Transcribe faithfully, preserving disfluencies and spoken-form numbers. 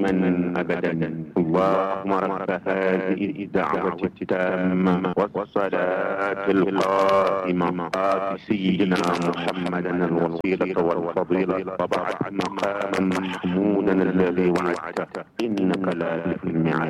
دائما أبدا. اللهم رب هذه الدعوة التامة والصلاة القائمة آت سيدنا محمدا الوسيلة والفضيلة وبعث مقاما محمودا الذي وعدته إنك لا تخلف الميعاد.